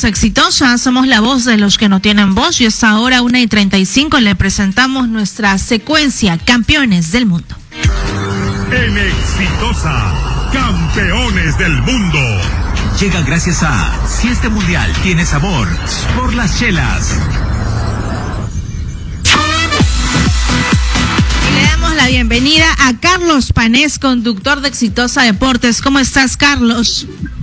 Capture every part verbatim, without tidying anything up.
Exitosa, somos la voz de los que no tienen voz y es ahora una y treinta y cinco, le presentamos nuestra secuencia Campeones del Mundo. En Exitosa, Campeones del Mundo. Llega gracias a, si este mundial tiene sabor, por las chelas. Le damos la bienvenida a Carlos Panés, conductor de Exitosa Deportes. ¿Cómo estás, Carlos?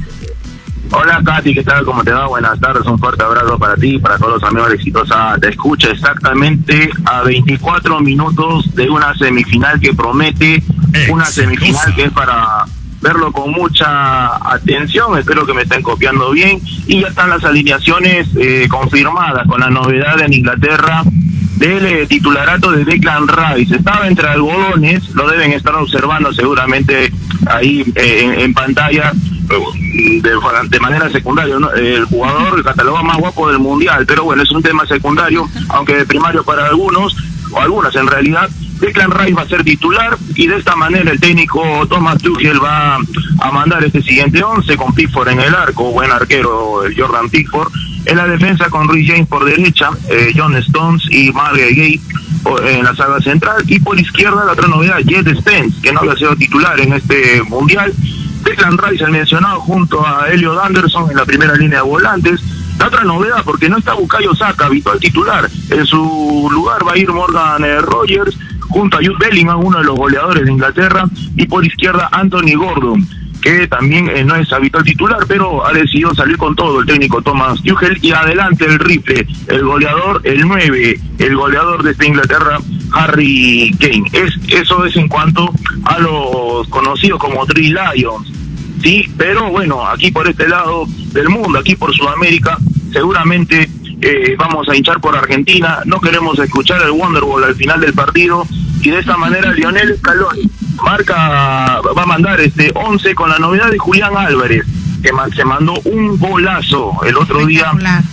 Hola, Katy, ¿qué tal? ¿Cómo te va? Buenas tardes, un fuerte abrazo para ti, para todos los amigos de Exitosa. Te escucha exactamente a veinticuatro minutos de una semifinal que promete, una semifinal que es para verlo con mucha atención. Espero que me estén copiando bien. Y ya están las alineaciones eh, confirmadas con la novedad en Inglaterra del eh, titularato de Declan Rice. Estaba entre algodones, lo deben estar observando seguramente ahí eh, en, en pantalla. De, de manera secundaria, ¿no? El jugador catalogado más guapo del mundial, pero bueno, es un tema secundario, aunque de primario para algunos, o algunas en realidad. Declan Rice va a ser titular y de esta manera el técnico Thomas Tuchel va a mandar este siguiente once con Pickford en el arco, buen arquero el Jordan Pickford, en la defensa con Reece James por derecha, eh, John Stones y Margaret Gay en la saga central, y por izquierda la otra novedad, Jet Spence, que no había sido titular en este mundial. Declan Rice, el mencionado, junto a Elliot Anderson en la primera línea de volantes. La otra novedad, porque no está Bukayo Saka, habitual titular. En su lugar va a ir Morgan eh, Rogers, junto a Jude Bellingham, uno de los goleadores de Inglaterra. Y por izquierda, Anthony Gordon, que también eh, no es habitual titular, pero ha decidido salir con todo el técnico Thomas Tuchel. Y adelante el rifle, el goleador, el nueve, el goleador de esta Inglaterra, Harry Kane. Es, eso es en cuanto a los conocidos como Three Lions. Sí, pero bueno, aquí por este lado del mundo, aquí por Sudamérica, seguramente eh, vamos a hinchar por Argentina. No queremos escuchar el Wonderwall al final del partido, y de esta manera Lionel Scaloni marca, va a mandar este once con la novedad de Julián Álvarez, que man, se mandó un golazo el otro día,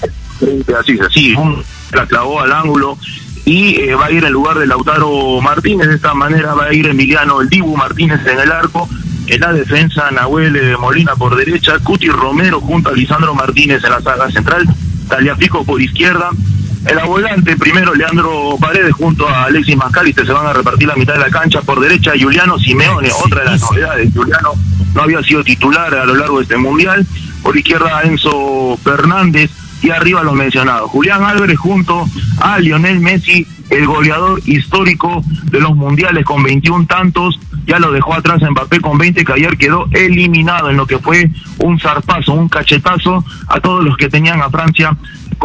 así, así, un, la clavó al ángulo, y eh, va a ir en lugar de Lautaro Martínez. De esta manera va a ir Emiliano el Dibu Martínez en el arco. En la defensa, Nahuel eh, Molina por derecha, Cuti Romero junto a Lisandro Martínez en la saga central, Tagliafico por izquierda. En la volante, primero Leandro Paredes junto a Alexis Mascaliste, se van a repartir la mitad de la cancha. Por derecha, Giuliano Simeone, otra de las novedades. Giuliano no había sido titular a lo largo de este mundial. Por izquierda, Enzo Fernández. Y arriba los mencionados, Julián Álvarez junto a Lionel Messi, el goleador histórico de los mundiales con veintiún tantos. Ya lo dejó atrás Mbappé con veinte, que ayer quedó eliminado en lo que fue un zarpazo, un cachetazo a todos los que tenían a Francia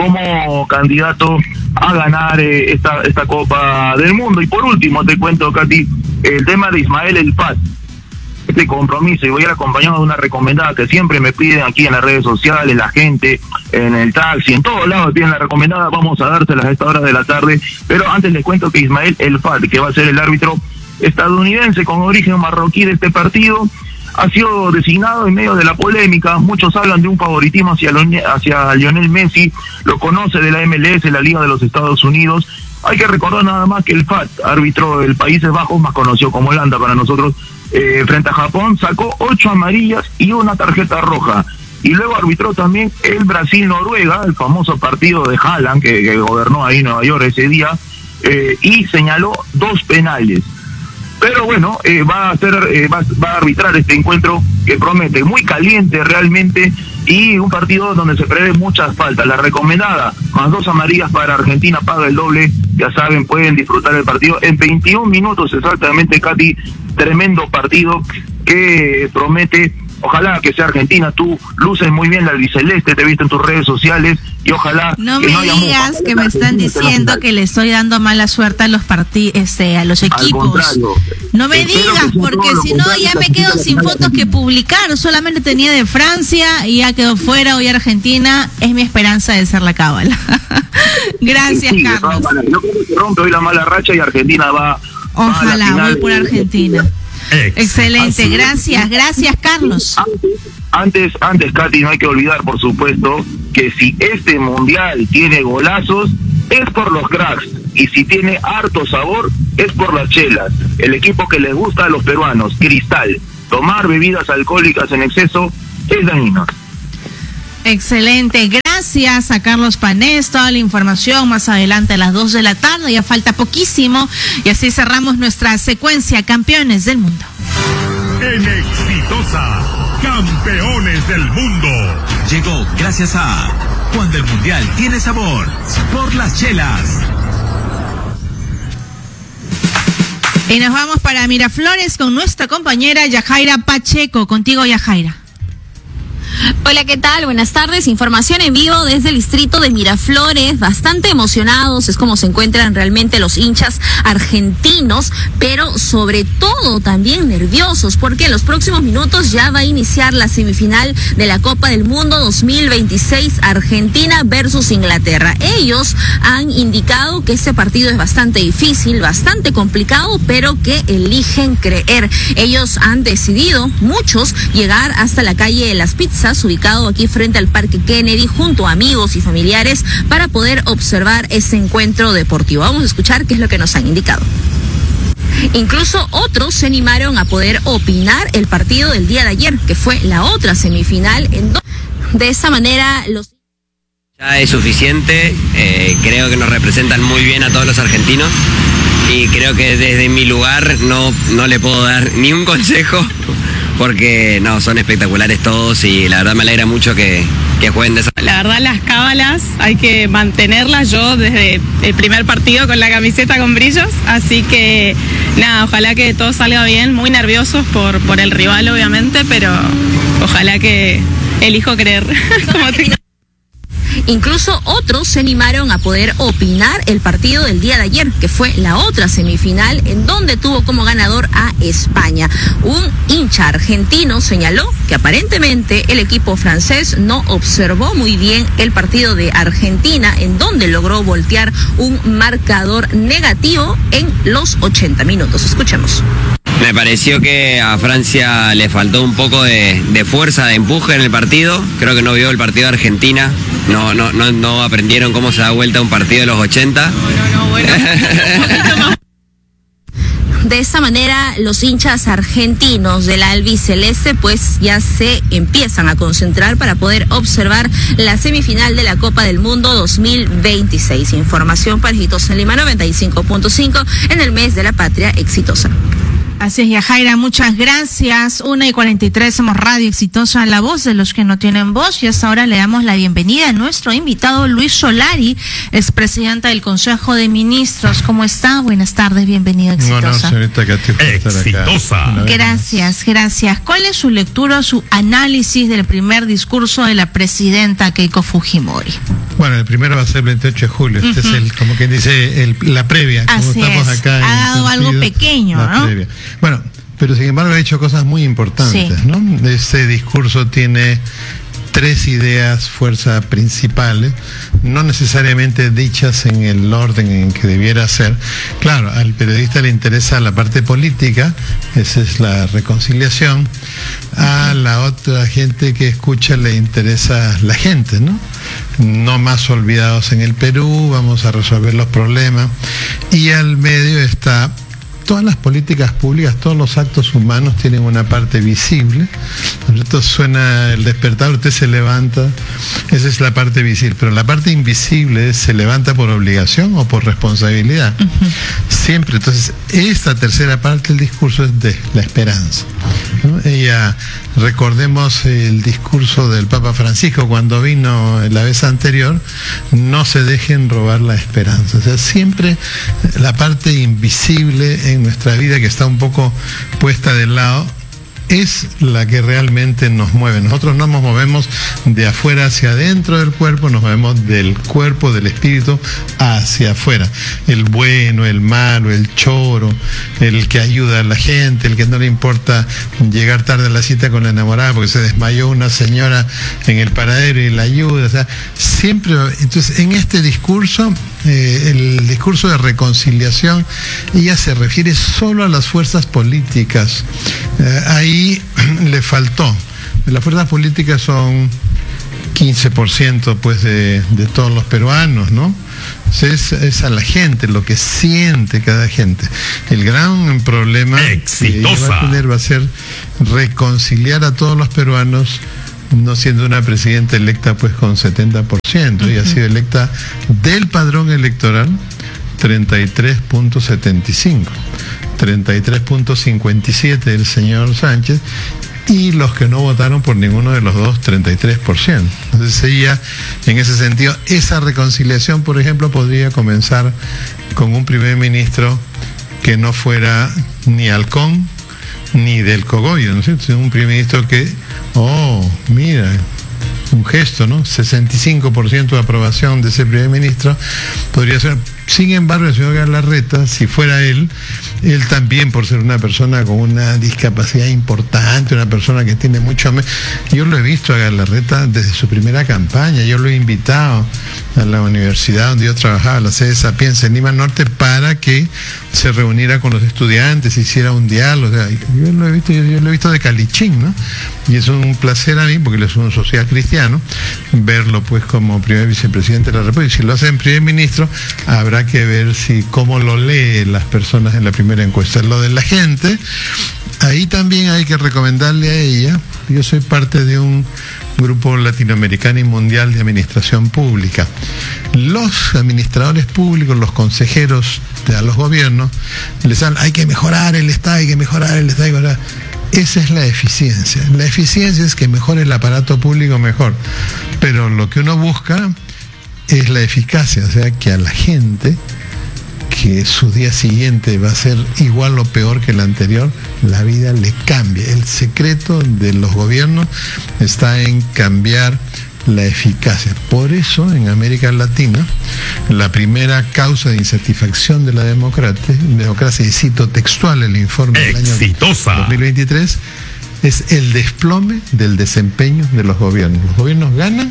como candidato a ganar eh, esta, esta Copa del Mundo. Y por último te cuento, Katy, el tema de Ismael El Fat. Este compromiso, y voy a ir acompañado de una recomendada que siempre me piden aquí en las redes sociales, la gente, en el taxi, en todos lados me piden la recomendada. Vamos a dárselas a esta hora de la tarde, pero antes les cuento que Ismael El Fat, que va a ser el árbitro estadounidense con origen marroquí de este partido, ha sido designado en medio de la polémica. Muchos hablan de un favoritismo hacia, hacia Lionel Messi, lo conoce de la M L S, la Liga de los Estados Unidos. Hay que recordar nada más que el Fat, árbitro del Países Bajos, más conocido como Holanda para nosotros, eh, frente a Japón, sacó ocho amarillas y una tarjeta roja. Y luego arbitró también el Brasil-Noruega, el famoso partido de Haaland, que, que gobernó ahí Nueva York ese día, eh, y señaló dos penales. Pero bueno, eh, va a hacer, eh, va, va a arbitrar este encuentro que promete muy caliente realmente, y un partido donde se prevé muchas faltas. La recomendada, más dos amarillas para Argentina, paga el doble. Ya saben, pueden disfrutar el partido en veintiún minutos exactamente, Katy. Tremendo partido que promete. Ojalá que sea Argentina. Tú luces muy bien la albiceleste, te he visto en tus redes sociales, y ojalá no que me no haya digas mucho. que me están diciendo que le estoy dando mala suerte a los partidos, este, a los equipos. No me digas, porque si no ya me quedo sin fotos que publicar. Solamente tenía de Francia y ya quedó fuera. Hoy Argentina es mi esperanza de ser la cábala. Gracias, sí, Carlos. Yo creo que se rompe hoy la mala racha y Argentina va. Ojalá, va voy por Argentina. Ex. Excelente, gracias, gracias, Carlos. Antes, antes, antes, Katy, no hay que olvidar, por supuesto, que si este mundial tiene golazos, es por los cracks, y si tiene harto sabor, es por las chelas. El equipo que les gusta a los peruanos, Cristal. Tomar bebidas alcohólicas en exceso es dañino. Excelente, gracias a Carlos Panés, toda la información más adelante a las dos de la tarde, ya falta poquísimo y así cerramos nuestra secuencia Campeones del Mundo. En Exitosa, Campeones del Mundo. Llegó gracias a Cuando el Mundial tiene sabor, por las chelas. Y nos vamos para Miraflores con nuestra compañera Yajaira Pacheco. Contigo, Yajaira. Hola, ¿qué tal? Buenas tardes. Información en vivo desde el distrito de Miraflores. Bastante emocionados es como se encuentran realmente los hinchas argentinos, pero sobre todo también nerviosos porque en los próximos minutos ya va a iniciar la semifinal de la Copa del Mundo dos mil veintiséis, Argentina versus Inglaterra. Ellos han indicado que este partido es bastante difícil, bastante complicado, pero que eligen creer. Ellos han decidido, muchos, llegar hasta la calle de las Pizzas, ubicado aquí frente al Parque Kennedy, junto a amigos y familiares, para poder observar ese encuentro deportivo. Vamos a escuchar qué es lo que nos han indicado. Incluso otros se animaron a poder opinar el partido del día de ayer, que fue la otra semifinal. En do- de esa manera, los... Ya es suficiente, eh, creo que nos representan muy bien a todos los argentinos y creo que desde mi lugar no, no le puedo dar ni un consejo porque no, son espectaculares todos y la verdad me alegra mucho que, que jueguen de esa manera. La verdad las cábalas hay que mantenerlas, yo desde el primer partido con la camiseta con brillos, así que nada, ojalá que todo salga bien, muy nerviosos por, por el rival obviamente, pero ojalá que elijo creer. Como tengo... Incluso otros se animaron a poder opinar el partido del día de ayer, que fue la otra semifinal, en donde tuvo como ganador a España. Un hincha argentino señaló que aparentemente el equipo francés no observó muy bien el partido de Argentina, en donde logró voltear un marcador negativo en los ochenta minutos. Escuchemos. Me pareció que a Francia le faltó un poco de, de fuerza, de empuje en el partido. Creo que no vio el partido de Argentina. No, no, no, no aprendieron cómo se da vuelta un partido de los ochenta. No, no, bueno. De esta manera, los hinchas argentinos del albiceleste pues ya se empiezan a concentrar para poder observar la semifinal de la Copa del Mundo dos mil veintiséis. Información para Exitosa Lima noventa y cinco punto cinco en el mes de la patria exitosa. Así es, Yajaira, muchas gracias. Una y cuarenta y tres, somos Radio Exitosa, la voz de los que no tienen voz. Y hasta ahora le damos la bienvenida a nuestro invitado Luis Solari, expresidente del Consejo de Ministros. ¿Cómo está? Buenas tardes, bienvenido a Exitosa. No, no, señorita Katy, Exitosa. Gracias, gracias. ¿Cuál es su lectura, su análisis del primer discurso de la presidenta Keiko Fujimori? Bueno, el primero va a ser el veintiocho de julio. Este uh-huh. es el, como quien dice, el, la previa. Así como estamos es. acá. Ha dado algo pequeño, la ¿no? Previa. Bueno, pero sin embargo ha hecho cosas muy importantes, sí. ¿no? Este discurso tiene tres ideas, fuerza principales, no necesariamente dichas en el orden en que debiera ser. Claro, al periodista le interesa la parte política, esa es la reconciliación. A la otra gente que escucha le interesa la gente, ¿no? No más olvidados en el Perú, vamos a resolver los problemas. Y al medio está todas las políticas públicas, todos los actos humanos tienen una parte visible. Esto suena el despertar, usted se levanta, esa es la parte visible, pero la parte invisible es, se levanta por obligación o por responsabilidad. Uh-huh. Siempre, entonces, esta tercera parte del discurso es de la esperanza, ¿no? Ella, recordemos el discurso del Papa Francisco cuando vino la vez anterior, no se dejen robar la esperanza. O sea, siempre la parte invisible en nuestra vida que está un poco puesta de lado es la que realmente nos mueve. Nosotros no nos movemos de afuera hacia adentro del cuerpo, nos movemos del cuerpo, del espíritu hacia afuera. El bueno, el malo, el choro, el que ayuda a la gente, el que no le importa llegar tarde a la cita con la enamorada porque se desmayó una señora en el paradero y la ayuda. O sea, siempre, entonces en este discurso, eh, el discurso de reconciliación, ella se refiere solo a las fuerzas políticas. Eh, ahí le faltó. Las fuerzas políticas son quince por ciento pues de, de todos los peruanos, ¿no? Es, es a la gente, lo que siente cada gente. El gran problema Exitosa. que va a tener va a ser reconciliar a todos los peruanos no siendo una presidenta electa pues con setenta por ciento, uh-huh. y ha sido electa del padrón electoral treinta y tres punto setenta y cinco, treinta y tres punto cincuenta y siete del señor Sánchez, y los que no votaron por ninguno de los dos, treinta y tres por ciento. Entonces ella, en ese sentido, esa reconciliación, por ejemplo, podría comenzar con un primer ministro que no fuera ni halcón ni del cogollo, ¿no es cierto? Un primer ministro que, oh, mira, un gesto, ¿no? sesenta y cinco por ciento de aprobación de ese primer ministro podría ser. Sin embargo, el señor Galarreta, si fuera él, él también, por ser una persona con una discapacidad importante, una persona que tiene mucho... Yo lo he visto a Galarreta desde su primera campaña, yo lo he invitado a la universidad donde yo trabajaba, la sede Sapienza en Lima Norte, para que se reuniera con los estudiantes, hiciera un diálogo. O sea, yo lo he visto, yo, yo lo he visto de Calichín, ¿no? Y es un placer a mí, porque él es un social cristiano, verlo pues como primer vicepresidente de la República. Si lo hace en primer ministro, habrá que ver si cómo lo leen las personas en la primera encuesta. Lo de la gente, ahí también hay que recomendarle a ella. Yo soy parte de un grupo latinoamericano y mundial de administración pública. Los administradores públicos, los consejeros de a los gobiernos, les dan, hay que mejorar el Estado, hay que mejorar el Estado, hay que mejorar. Esa es la eficiencia. La eficiencia es que mejore el aparato público mejor. Pero lo que uno busca es la eficacia, o sea, que a la gente que su día siguiente va a ser igual o peor que el anterior, la vida le cambie. El secreto de los gobiernos está en cambiar la eficacia. Por eso, en América Latina, la primera causa de insatisfacción de la democracia, democracia, y cito textual el informe del año dos mil veintitrés, es el desplome del desempeño de los gobiernos. Los gobiernos ganan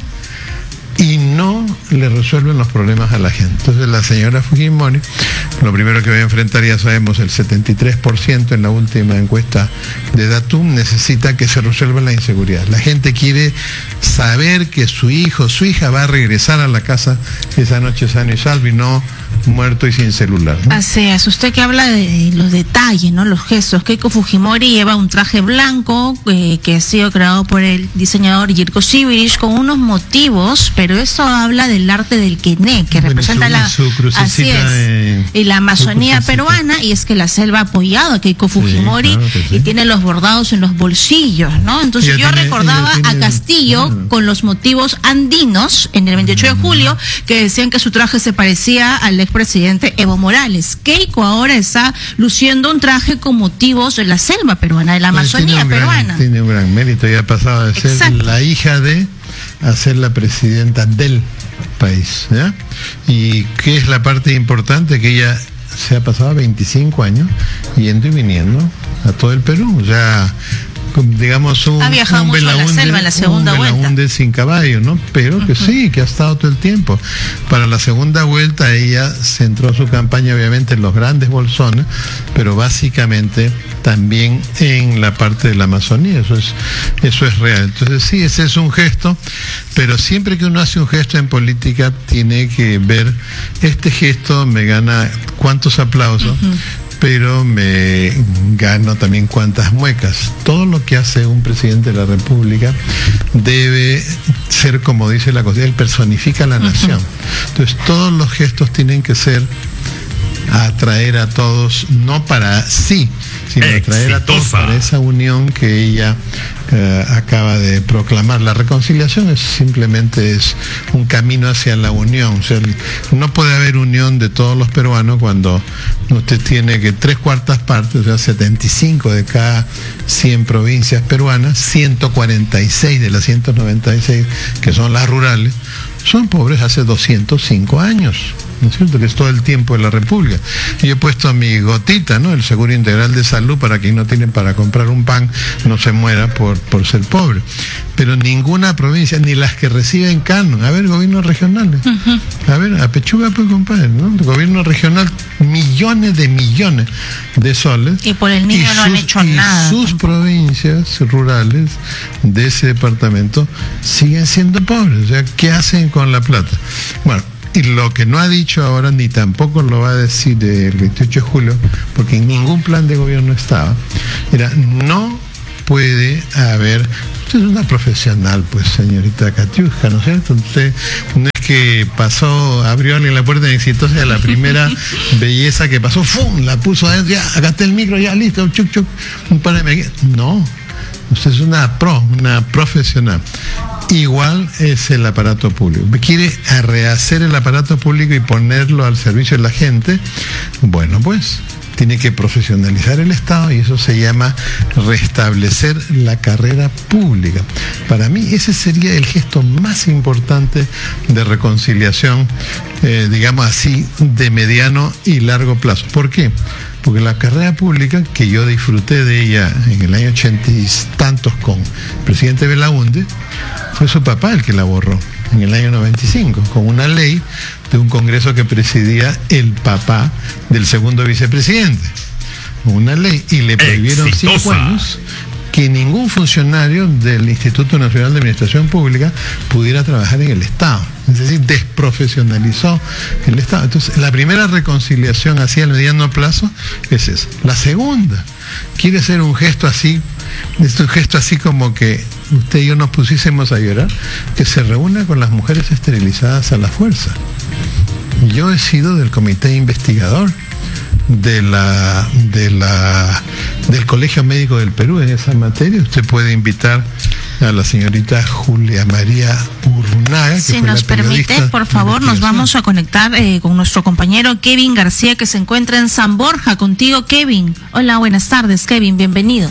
y no le resuelven los problemas a la gente. Entonces la señora Fujimori, lo primero que va a enfrentar, ya sabemos, el setenta y tres por ciento en la última encuesta de Datum, necesita que se resuelva la inseguridad. La gente quiere saber que su hijo, su hija va a regresar a la casa esa noche sano y salvo, y no muerto y sin celular, ¿no? Así es, usted que habla de los detalles, ¿no? Los gestos. Keiko Fujimori lleva un traje blanco eh, que ha sido creado por el diseñador Jirko Sibirich con unos motivos, pero eso habla del arte del quené, que bueno, representa su, la su así es, eh, y la Amazonía peruana, y es que la selva ha apoyado a Keiko Fujimori, sí, claro que sí, y tiene los bordados en los bolsillos, ¿no? Entonces ella yo tiene, recordaba tiene, a Castillo claro, con los motivos andinos en el veintiocho de julio, que decían que su traje se parecía al expresidente Evo Morales. Keiko ahora está luciendo un traje con motivos de la selva peruana, de la Amazonía tiene peruana. Gran, tiene un gran mérito, ya ha pasado de ser Exacto. la hija de a ser la presidenta del país, ¿ya? Y qué es la parte importante, que ella se ha pasado veinticinco años yendo y viniendo a todo el Perú, ya digamos un, ha viajado un mucho a la selva en la segunda un vuelta sin caballo, ¿no? Pero que uh-huh. sí, que ha estado todo el tiempo. Para la segunda vuelta ella centró su campaña obviamente en los grandes bolsones, pero básicamente también en la parte de la Amazonía. Eso es, eso es real. Entonces sí, ese es un gesto, pero siempre que uno hace un gesto en política tiene que ver, este gesto me gana cuántos aplausos, uh-huh. pero me gano también cuantas muecas. Todo lo que hace un presidente de la República debe ser, como dice la Constitución, él personifica a la nación. Entonces todos los gestos tienen que ser atraer a todos, no para sí, sino atraer a todos para esa unión que ella eh, acaba de proclamar. La reconciliación es simplemente es un camino hacia la unión. O sea, no puede haber unión de todos los peruanos cuando usted tiene que tres cuartas partes, o sea, setenta y cinco de cada cien provincias peruanas, ciento cuarenta y seis de las ciento noventa y seis que son las rurales, son pobres hace doscientos cinco años. ¿No es cierto? Que es todo el tiempo de la República. Yo he puesto mi gotita, ¿no? El Seguro Integral de Salud, para quien no tiene para comprar un pan, no se muera por, por ser pobre. Pero ninguna provincia, ni las que reciben canon, a ver, gobiernos regionales, uh-huh. a ver, a Pechuga, pues, compadre, ¿no? El gobierno regional, millones de millones de soles. Y por el niño no han hecho y nada. Sus provincias rurales de ese departamento siguen siendo pobres. O sea, ¿qué hacen con la plata? Bueno, y lo que no ha dicho ahora, ni tampoco lo va a decir el veintiocho de julio, porque en ningún plan de gobierno estaba, era no puede haber... Usted es una profesional, pues, señorita Katiuska, ¿no es cierto? Usted no es que pasó, abrió alguien la puerta de Exitosa de la primera belleza que pasó, ¡fum!, la puso adentro, ya, acá está el micro, ya, listo, chuc, chuc, un par de... No, usted es una pro, una profesional. Igual es el aparato público. ¿Quiere rehacer el aparato público y ponerlo al servicio de la gente? Bueno, pues tiene que profesionalizar el Estado y eso se llama restablecer la carrera pública. Para mí ese sería el gesto más importante de reconciliación, eh, digamos así, de mediano y largo plazo. ¿Por qué? Porque la carrera pública, que yo disfruté de ella en el año ochenta y tantos con el presidente Belaúnde, fue su papá el que la borró en el año noventa y cinco, con una ley de un congreso que presidía el papá del segundo vicepresidente. Una ley, y le prohibieron Exitosa. cinco años que ningún funcionario del Instituto Nacional de Administración Pública pudiera trabajar en el Estado. Es decir, desprofesionalizó el Estado. Entonces, la primera reconciliación hacia el mediano plazo es esa. La segunda, quiere ser un gesto así, es un gesto así como que usted y yo nos pusiésemos a llorar, que se reúna con las mujeres esterilizadas a la fuerza. Yo he sido del comité investigador de la, de la, del Colegio Médico del Perú en esa materia. Usted puede invitar a la señorita Julia María Urrunaga. Si nos permite, por favor, nos vamos a conectar eh, con nuestro compañero Kevin García, que se encuentra en San Borja. Contigo, Kevin. Hola, buenas tardes, Kevin, bienvenido.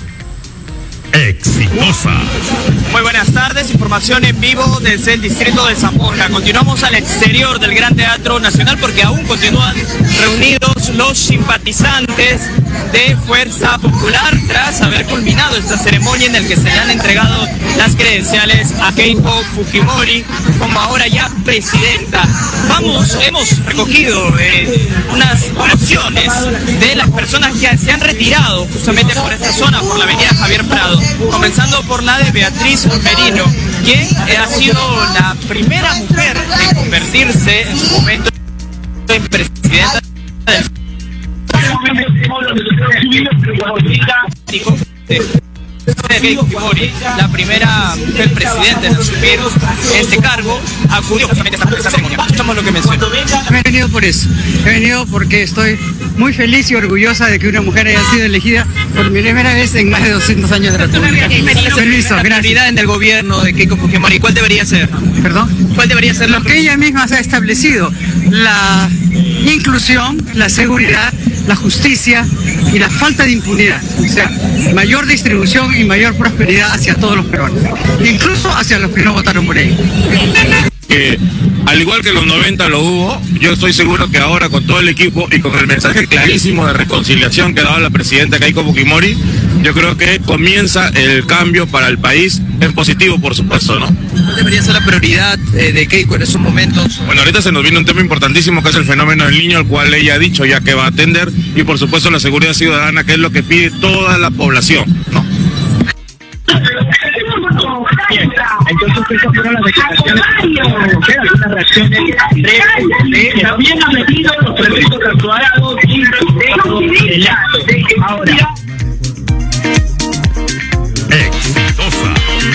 Exitosa. Muy buenas tardes, información en vivo desde el distrito de San Borja. Continuamos al exterior del Gran Teatro Nacional porque aún continúan reunidos los simpatizantes de Fuerza Popular tras haber culminado esta ceremonia en la que se le han entregado las credenciales a Keiko Fujimori como ahora ya presidenta. Vamos, hemos recogido eh, unas opciones de las personas que se han retirado justamente por esta zona, por la avenida Javier Prado, comenzando por la de Beatriz Merino, quien ha sido la primera mujer en convertirse en su momento en presidenta del Keiko Fujimori, la primera mujer presidente en asumir este cargo, acudió justamente a esta ceremonia. Escuchamos lo que mencionó. He venido por eso, he venido porque estoy muy feliz y orgullosa de que una mujer haya sido elegida por primera vez en más de doscientos años de república. Permiso, la prioridad en el gobierno de Keiko Fujimori, ¿cuál debería ser? ¿Perdón? ¿Cuál debería ser lo que ella misma se ha establecido? La inclusión, la seguridad, la justicia y la falta de impunidad. O sea, mayor distribución y mayor prosperidad hacia todos los peruanos, incluso hacia los que no votaron por ella. Que al igual que en los noventa lo hubo, yo estoy seguro que ahora con todo el equipo y con el mensaje clarísimo de reconciliación que ha dado la presidenta Keiko Fujimori, yo creo que comienza el cambio para el país en positivo, por supuesto, ¿no? ¿Cuál debería ser la prioridad eh, de Keiko en esos momentos? Bueno, ahorita se nos viene un tema importantísimo que es el fenómeno del niño, al cual ella ha dicho ya que va a atender, y por supuesto la seguridad ciudadana, que es lo que pide toda la población, ¿no? Bien, entonces esas fueron las declaraciones, algunas reacciones de también han metido los servicios actuados y el acto. Ahora. Exitosa.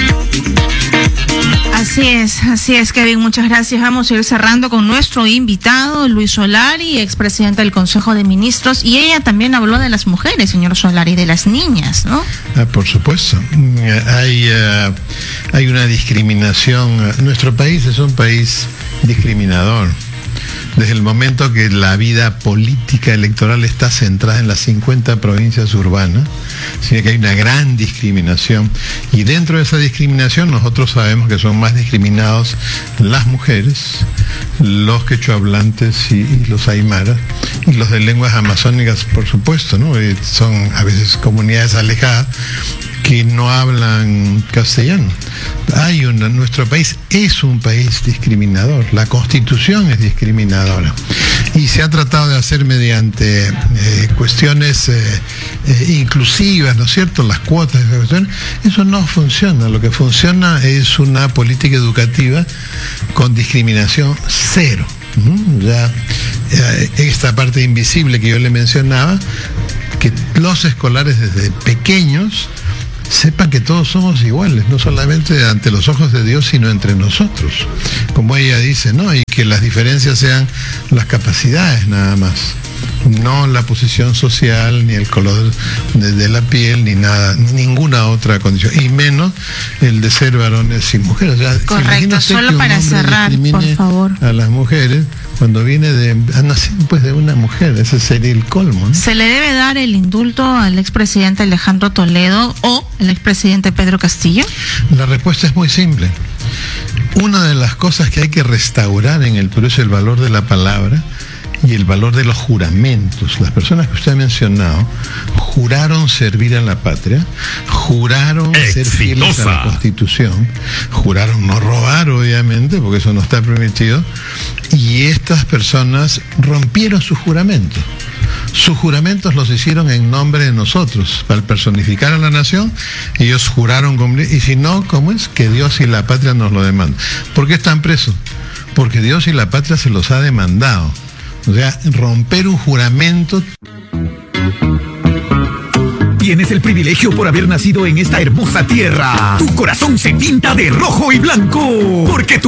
Así es, así es, Kevin, muchas gracias. Vamos a ir cerrando con nuestro invitado, Luis Solari, expresidente del Consejo de Ministros, y ella también habló de las mujeres, señor Solari, de las niñas, ¿no? Ah, por supuesto. Hay, uh, hay una discriminación. Nuestro país es un país discriminador. Desde el momento que la vida política electoral está centrada en las cincuenta provincias urbanas, sino que hay una gran discriminación. Y dentro de esa discriminación nosotros sabemos que son más discriminados las mujeres, los quechohablantes y, y los aymaras, y los de lenguas amazónicas, por supuesto, ¿no? Y son a veces comunidades alejadas que no hablan castellano. Hay una, nuestro país es un país discriminador, la Constitución es discriminadora y se ha tratado de hacer mediante eh, cuestiones eh, eh, inclusivas, ¿no es cierto?, las cuotas, eso no funciona. Lo que funciona es una política educativa con discriminación cero. ¿Mm? Ya eh, esta parte invisible que yo le mencionaba, que los escolares desde pequeños sepan que todos somos iguales, no solamente ante los ojos de Dios, sino entre nosotros. Como ella dice, ¿no? Y que las diferencias sean las capacidades nada más. No la posición social, ni el color de, de la piel, ni nada, ninguna otra condición, y menos el de ser varones y mujeres. O sea, correcto, solo para cerrar, por favor. A las mujeres, cuando viene de, a nacer pues de una mujer, ese sería el colmo, ¿no? ¿Se le debe dar el indulto al expresidente Alejandro Toledo o al expresidente Pedro Castillo? La respuesta es muy simple. Una de las cosas que hay que restaurar en el Perú es el valor de la palabra y el valor de los juramentos. Las personas que usted ha mencionado juraron servir a la patria, juraron Exitosa. ser fieles a la Constitución, juraron no robar, obviamente, porque eso no está permitido, y estas personas rompieron sus juramentos. Sus juramentos los hicieron en nombre de nosotros, para personificar a la nación. Ellos juraron cumplir, y si no, ¿cómo es? Que Dios y la patria nos lo demandan. ¿Por qué están presos? Porque Dios y la patria se los ha demandado. O sea, romper un juramento. Tienes el privilegio por haber nacido en esta hermosa tierra. Tu corazón se pinta de rojo y blanco, porque tu